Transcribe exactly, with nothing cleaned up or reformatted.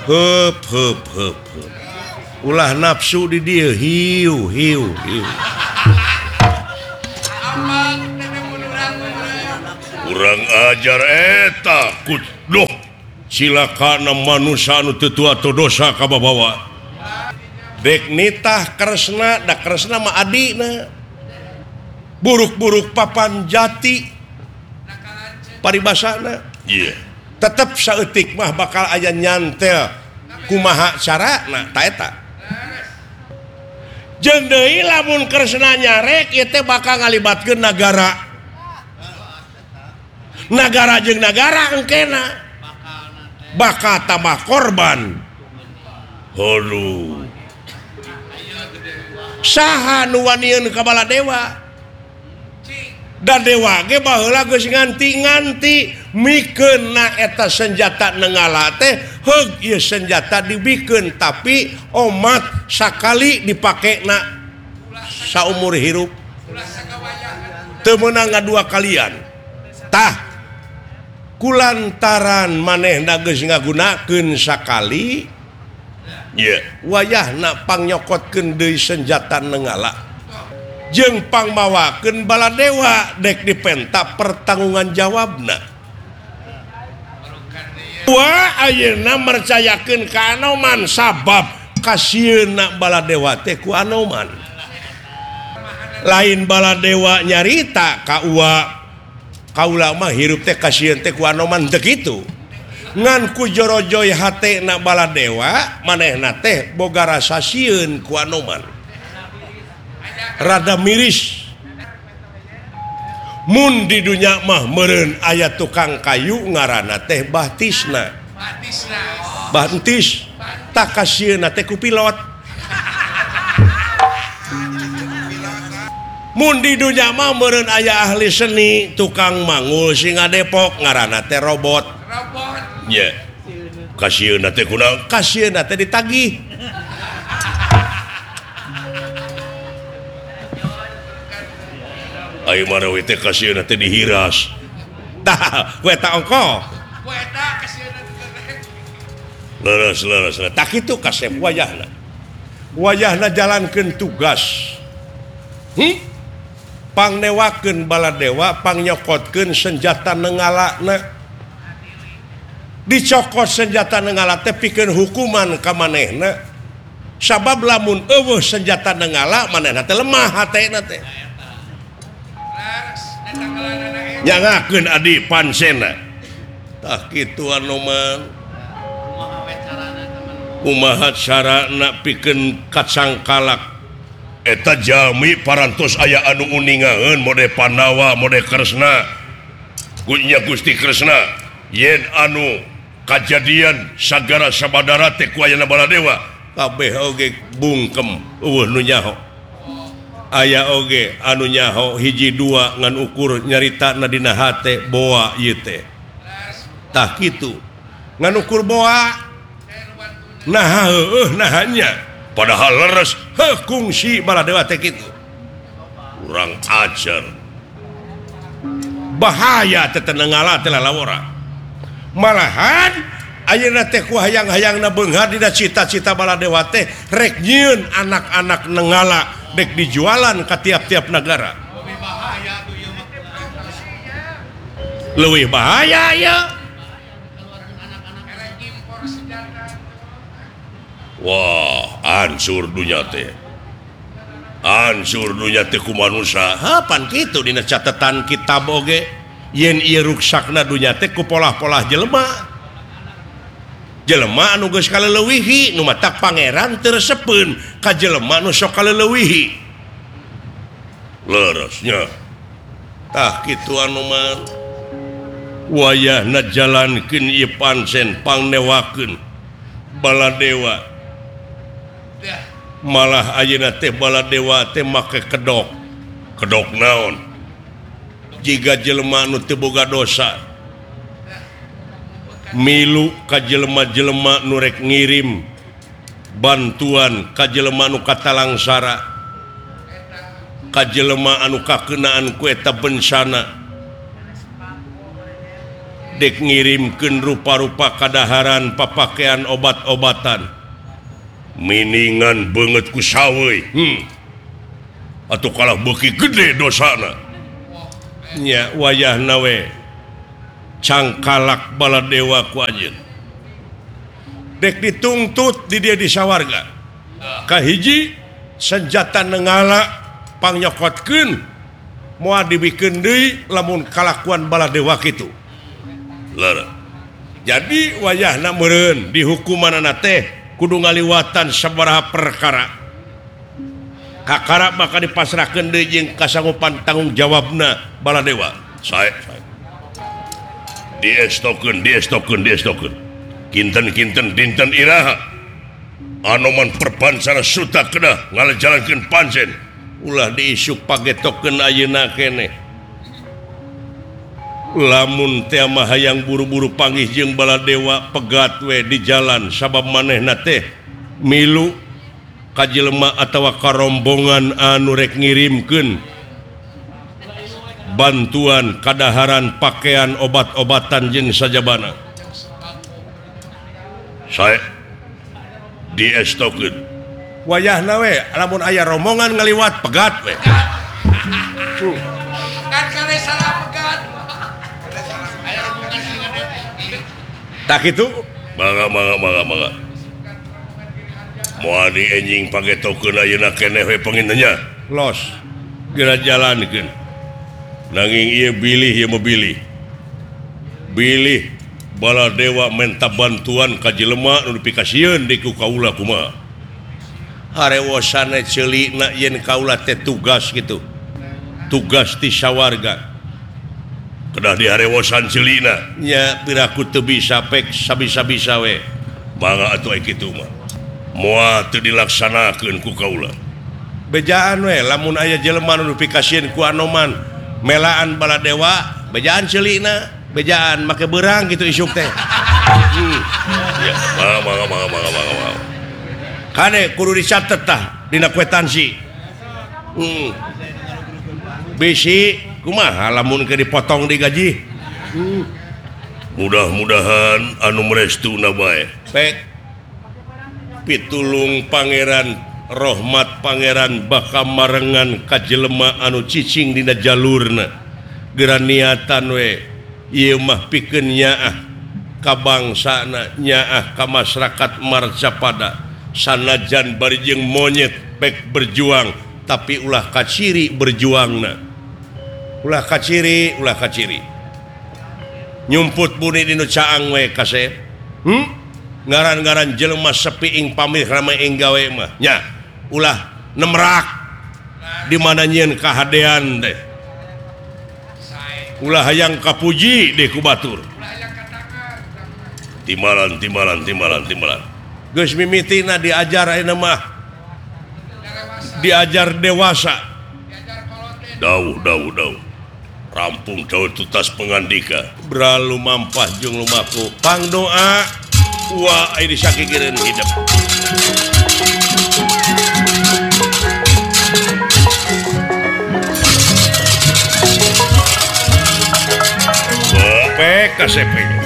Hup, hup, hup, hup. Ulah nafsu di dia hiu hiu hiu. Kurang ajar eta kuduh silakan manusia anu tetua atau dosa kababawa. Dek nitah kresna da kresna mah adina. Buruk-buruk papan jati paribasana. Iya. Yeah. Tetep saeutik mah bakal aya nyantel kumaha carana ta eta. Jeung deui lamun kresna nyarek ieu teh bakal ngalibatkeun nagara. Nagara jeung nagara engkena bakal tambah korban. Holu. Saha nu wanieun ka Baladewa? Da dewa ge baheula geus nganti-nganti mikeun na eta senjata nenggala teh heug ieu senjata dibikeun tapi omat sakali dipakena saumur hirup teu meunang ngadua kalian tah kulantaran manehna geus ngagunakeun sakali ye yeah. Wayahna pangyokotkeun deui senjata nenggala jeung pangmawakeun Baladewa dek dipenta pertangungan jawabna. Wa ayeuna mercayakeun ka Anoman sabab kasieunna Baladewa teh ku Anoman. Lain Baladewa nyarita ka Uwa kaula mah hirup teh kasieun teh ku Anoman teu kitu. Ngan ku jorojoy hatena Baladewa manehna teh boga rasa sieun ku Anoman. Rada miris mun di dunya mah meureun aya tukang kayu ngaranna teh Bahtisna Bahtis tak kasieunna teh ku pilot. Mun di dunya mah meureun aya ahli seni tukang mangul singa Depok ngaranna teh robot ye yeah. Kasieunna teh kunaon kasieunna teh ditagih. Ayo mana we teh kasieunna teh dihiras. Tah, we eta ongko. We eta kasieunna teh. Leres leres. Tah kitu kasep wayahna. Wayahna jalankeun tugas. Hmm? Pangnewakeun Baladewa, pangyokotkeun senjata nengalana. Dicokot senjata nenggala teh pikeun hukuman ka manehna. Sabab lamun eueuh senjata nenggala manehna teh lemah hatena teh. Nyangakeun adi pansena tah kitu Anoman kumaha carana pikeun kacangkalak eta jalmi parantos aya anu uningaeun mode Pandawa mode Kresna kunya Gusti Kresna yen anu kajadian sagara sabadara teh ku ayana Baladewa kabeh oge bungkem eueuh nu nyaho. Aya oge anu nyaho hiji dua ngan ukur nyarita na dina hate boa ieu teh tah kitu ngan ukur boa nah heueuh nahanya padahal leres heuh kungsi Baladewa teh kitu urang ajar bahaya teh tenenggala teh lalawora malahan ayeuna teh ku hayang-hayangna beunghar dina cita-cita Baladewa teh rek nyieun anak-anak nenggala dek dijualan ke tiap-tiap negara. Leuwih bahaya ya. Wah, hancur dunia teh. Hancur dunia teh ku manusia. Hapan kitu dina catatan kitab oge yen ieu ruksakna dunia teh ku polah-polah jelema. Jelema anu geus kaleuweuhi nu matak pangeran teu resepeun ka jelema nu sok kaleuweuhi. Leresnya. Tah kitu anu mah wayahna jalankeun ieu pancen pangnewakeun Baladewa. Malah ayeuna teh Baladewa teh make kedok. Kedok naon? Jiga jelema anu teu boga dosa milu ka jelema-jelema nu rek ngirim bantuan ka jelema nu katalangsara ka jelema anu kakeunaan ku eta bencana dek ngirimkeun rupa-rupa kadaharan papakean obat-obatan miningan banget ku sawe hmm. Atuh kalah beuki gede dosana nya wayahna we cangkalak baladewa ku anjeun dek ditungtut di dia di sawarga kahiji senjata nenggala pangyokotkeun moal dibikeun deui lamun kalakuan baladewa kitu lara jadi wayahna meureun di hukumanana teh kudu ngaliwatan sabaraha perkara kakara maka dipasrahkeun deui jeung kasanggupan tanggung jawabna baladewa sae sae diestokeun diestokeun diestokeun kinten-kinten dinten iraha anoman perpansana suta kedah ngalajalankeun pancen ulah diisuk pagetokeun ayeuna keneh lamun teh mah hayang buru-buru panggih jeung baladewa pegat we di jalan sabab manehna teh milu ka jelema atawa karombongan anu rek ngirimkeun bantuan kadaharan pakaian obat-obatan jeung sajabana sae diestokeun wayahna we lamun aya rombongan ngaliwat pegat we kan kane salah pegat aya rombongan tak kitu mangga mangga mangga mangga moal di enjing pagetokeun ayeuna keneh we pengintennya los geura jalankeun nanging ieu bilih ieu mah bilih bilih baladewa minta bantuan ka jelema nu dipikasieun di ku kaula kumaha harewosana ceulikna yen kaula teh tugas gitu tugas ti sawarga kedah di harewosan ceulikna nya piraku teu bisa pek sabisa-bisa we mangga atuh kitu mah moal teu dilaksanakeun ku kaula bejaan we lamun aya jelema nu dipikasieun ku anoman melaan baladewa bejaan ceulikna bejaan make beurang gitu isuk teh hmm. Ya mangga mangga mangga mangga mangga kane kudu dicatet tah dina kwetansi hmm. Bisi kumaha lamun ke dipotong digaji hmm. Mudah-mudahan anu merestuna bae pek pitulung pangeran rahmat pangeran baka marengan ka jelema anu cicing dina jalurna geura niatan we ieu mah pikeun nyaah ka bangsana nyaah ka masyarakat marcapada sanajan bari jeung monyet pek berjuang tapi ulah kaciri berjuangna ulah kaciri ulah kaciri nyumput buni dinu caang we kasep hmm? Ngaran-ngaran jelema sepi ing pamih rame ing gawe mah nya ulah nemrak di mana nyieun kahadean teh ulah hayang kapuji deh ku batur timalan timalan timalan timalan geus mimitina diajar ayeuna mah diajar dewasa dauh dauh dauh rampung daud tutas pengandika bralu mampah jeung lumaku pangdoa wah ini sakikireun hidup P K C P